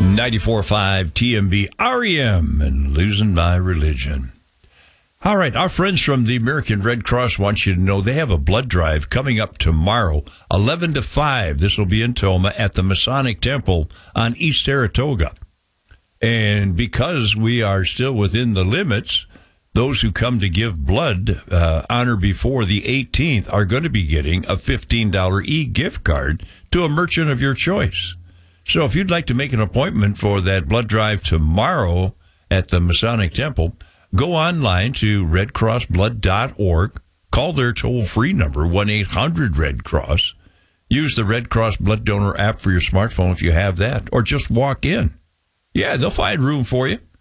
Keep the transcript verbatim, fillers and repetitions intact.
ninety-four point five T M B R E M and Losing My Religion. All right, our friends from the American Red Cross want you to know they have a blood drive coming up tomorrow, eleven to five. This will be in Toma at the Masonic Temple on East Saratoga. And because we are still within the limits, those who come to give blood uh, on or before the eighteenth are going to be getting a fifteen dollars e-gift card to a merchant of your choice. So if you'd like to make an appointment for that blood drive tomorrow at the Masonic Temple, go online to red cross blood dot org, call their toll-free number, one eight hundred red cross. Use the Red Cross Blood Donor app for your smartphone if you have that, or just walk in. Yeah, they'll find room for you.